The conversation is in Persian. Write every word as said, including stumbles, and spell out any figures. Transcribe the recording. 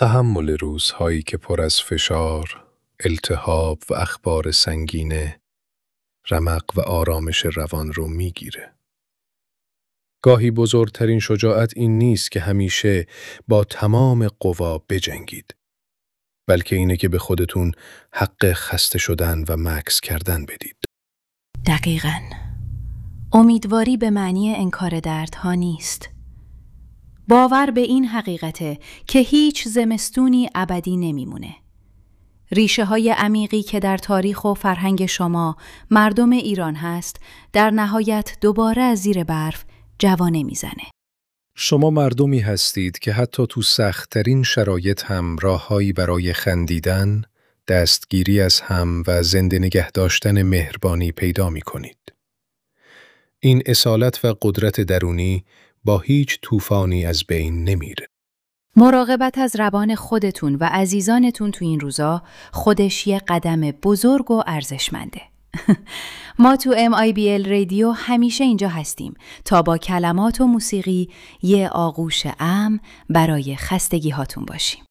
تحمل روزهایی که پر از فشار، التهاب و اخبار سنگینه، رمق و آرامش روان رو میگیره. گاهی بزرگترین شجاعت این نیست که همیشه با تمام قوا بجنگید، بلکه اینه که به خودتون حق خسته شدن و مکث کردن بدید. دقیقاً. امیدواری به معنی انکار دردها نیست. باور به این حقیقته که هیچ زمستونی ابدی نمیمونه. ریشه های عمیقی که در تاریخ و فرهنگ شما مردم ایران هست، در نهایت دوباره از زیر برف جوانه میزنه. شما مردمی هستید که حتی تو سخت‌ترین شرایط هم راههایی برای خندیدن، دستگیری از هم و زنده نگه داشتن مهربانی پیدا می کنید. این اصالت و قدرت درونی با هیچ طوفانی از بین نمیره. مراقبت از روان خودتون و عزیزانتون تو این روزا خودش یه قدم بزرگ و ارزشمنده. ما تو ام آی بی ال رادیو همیشه اینجا هستیم تا با کلمات و موسیقی یه آغوش امن برای خستگی هاتون باشیم.